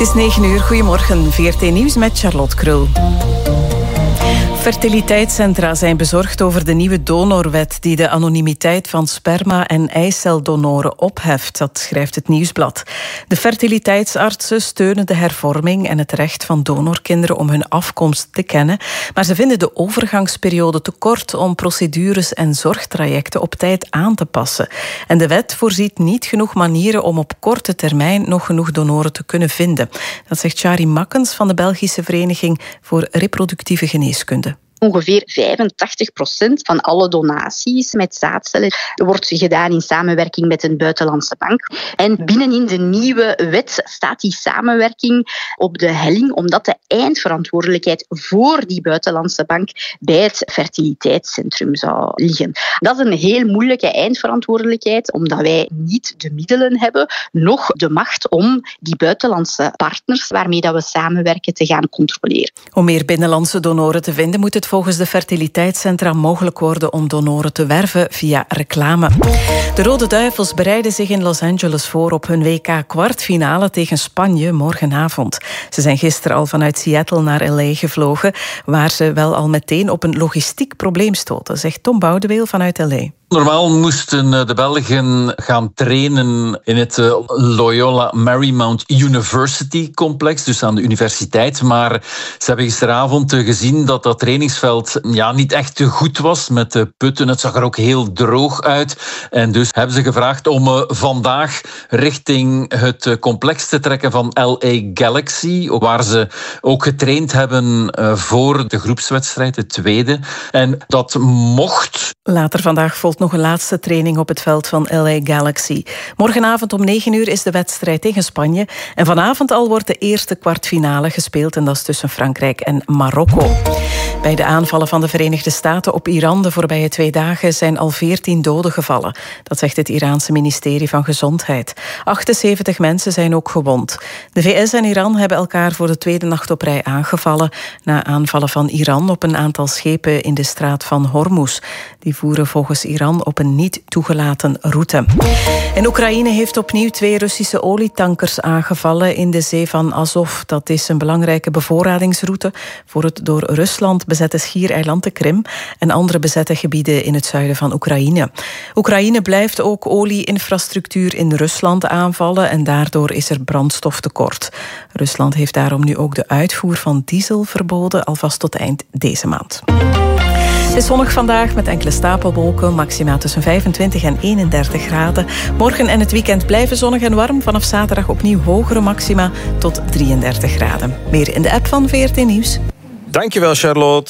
Het is 9 uur. Goedemorgen. VRT Nieuws met Charlotte Krul. Fertiliteitscentra zijn bezorgd over de nieuwe donorwet die de anonimiteit van sperma- en eiceldonoren opheft. Dat schrijft het Nieuwsblad. De fertiliteitsartsen steunen de hervorming en het recht van donorkinderen om hun afkomst te kennen. Maar ze vinden de overgangsperiode te kort om procedures en zorgtrajecten op tijd aan te passen. En de wet voorziet niet genoeg manieren om op korte termijn nog genoeg donoren te kunnen vinden. Dat zegt Shari Makkens van de Belgische Vereniging voor Reproductieve Geneeskunde. Ongeveer 85% van alle donaties met zaadcellen wordt gedaan in samenwerking met een buitenlandse bank. En binnenin de nieuwe wet staat die samenwerking op de helling, omdat de eindverantwoordelijkheid voor die buitenlandse bank bij het fertiliteitscentrum zou liggen. Dat is een heel moeilijke eindverantwoordelijkheid, omdat wij niet de middelen hebben, noch de macht om die buitenlandse partners waarmee dat we samenwerken te gaan controleren. Om meer binnenlandse donoren te vinden, moet het volgens de fertiliteitscentra mogelijk worden om donoren te werven via reclame. De Rode Duivels bereiden zich in Los Angeles voor op hun WK-kwartfinale tegen Spanje morgenavond. Ze zijn gisteren al vanuit Seattle naar LA gevlogen, waar ze wel al meteen op een logistiek probleem stoten, zegt Tom Boudeweel vanuit LA. Normaal moesten de Belgen gaan trainen in het Loyola Marymount University complex, dus aan de universiteit. Maar ze hebben gisteravond gezien dat dat trainingsveld niet echt te goed was met de putten. Het zag er ook heel droog uit. En dus hebben ze gevraagd om vandaag richting het complex te trekken van LA Galaxy, waar ze ook getraind hebben voor de groepswedstrijd, de tweede. En dat mocht. Later vandaag volgt nog een laatste training op het veld van LA Galaxy. Morgenavond om 9 uur is de wedstrijd tegen Spanje. En vanavond al wordt de eerste kwartfinale gespeeld. En dat is tussen Frankrijk en Marokko. Bij de aanvallen van de Verenigde Staten op Iran de voorbije 2 dagen zijn al 14 doden gevallen. Dat zegt het Iraanse ministerie van Gezondheid. 78 mensen zijn ook gewond. De VS en Iran hebben elkaar voor de tweede nacht op rij aangevallen na aanvallen van Iran op een aantal schepen in de straat van Hormuz. Die voeren volgens Iran op een niet toegelaten route. En Oekraïne heeft opnieuw 2 Russische olietankers aangevallen in de zee van Azov. Dat is een belangrijke bevoorradingsroute voor het door Rusland bezette schiereiland de Krim en andere bezette gebieden in het zuiden van Oekraïne. Oekraïne blijft ook olieinfrastructuur in Rusland aanvallen en daardoor is er brandstoftekort. Rusland heeft daarom nu ook de uitvoer van diesel verboden, alvast tot eind deze maand. Het is zonnig vandaag met enkele stapelwolken, maxima tussen 25 en 31 graden. Morgen en het weekend blijven zonnig en warm. Vanaf zaterdag opnieuw hogere maxima tot 33 graden. Meer in de app van VRT Nieuws. Dankjewel, Charlotte.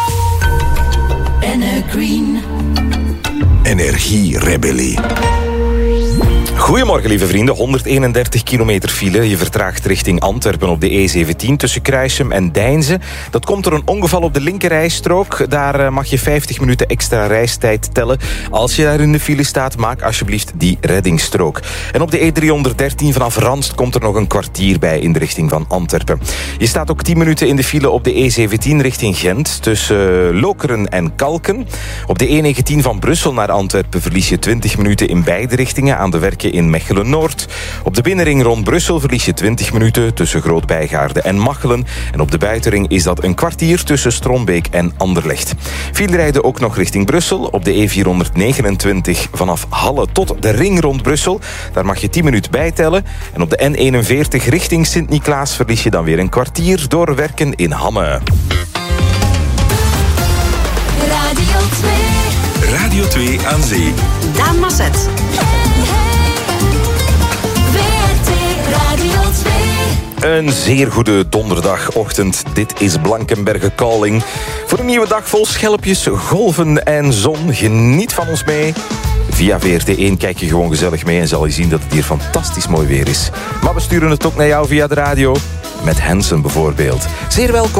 Green. Energierebellie. Goedemorgen, lieve vrienden. 131 kilometer file. Je vertraagt richting Antwerpen op de E17 tussen Kruisem en Deinze. Dat komt door een ongeval op de linkerrijstrook. Daar mag je 50 minuten extra reistijd tellen. Als je daar in de file staat, maak alsjeblieft die reddingsstrook. En op de E313 vanaf Ranst komt er nog een kwartier bij in de richting van Antwerpen. Je staat ook 10 minuten in de file op de E17 richting Gent tussen Lokeren en Kalken. Op de E19 van Brussel naar Antwerpen verlies je 20 minuten in beide richtingen aan de werken in Mechelen-Noord. Op de binnenring rond Brussel verlies je 20 minuten tussen Groot-Bijgaarde en Machelen. En op de buitenring is dat een kwartier tussen Strombeek en Anderlecht. Veel rijden ook nog richting Brussel. Op de E429 vanaf Halle tot de ring rond Brussel. Daar mag je 10 minuten bijtellen. En op de N41 richting Sint-Niklaas verlies je dan weer een kwartier door werken in Hamme. Radio 2 aan zee. Daan Mazet. Een zeer goede donderdagochtend. Dit is Blankenberge Calling. Voor een nieuwe dag vol schelpjes, golven en zon. Geniet van ons mee. Via VRT1 kijk je gewoon gezellig mee en zal je zien dat het hier fantastisch mooi weer is. Maar we sturen het ook naar jou via de radio. Met Hansen bijvoorbeeld. Zeer welkom.